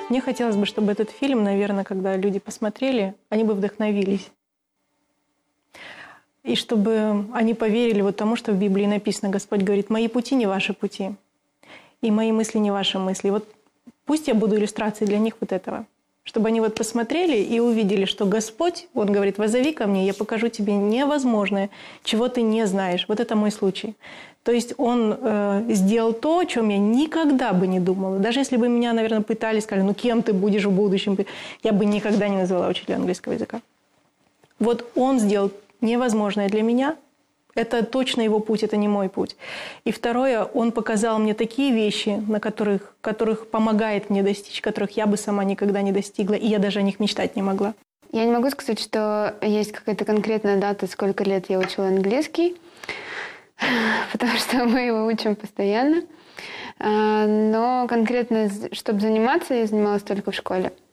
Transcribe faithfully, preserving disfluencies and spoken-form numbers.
Мне хотелось бы, чтобы этот фильм, наверное, когда люди посмотрели, они бы вдохновились. И чтобы они поверили вот тому, что в Библии написано. Господь говорит: «Мои пути не ваши пути, и мои мысли не ваши мысли». Вот пусть я буду иллюстрацией для них вот этого. Чтобы они вот посмотрели и увидели, что Господь, Он говорит: «Воззови ко мне, я покажу тебе невозможное, чего ты не знаешь». Вот это мой случай. То есть Он э, сделал то, о чем я никогда бы не думала. Даже если бы меня, наверное, пытались, сказали: «Ну, кем ты будешь в будущем?» Я бы никогда не назвала учителя английского языка. Вот Он сделал невозможное для меня. Это точно Его путь, это не мой путь. И второе, Он показал мне такие вещи, на которых, которых помогает мне достичь, которых я бы сама никогда не достигла, и я даже о них мечтать не могла. Я не могу сказать, что есть какая-то конкретная дата, сколько лет я учила английский, потому что мы его учим постоянно. Но конкретно, чтобы заниматься, я занималась только в школе.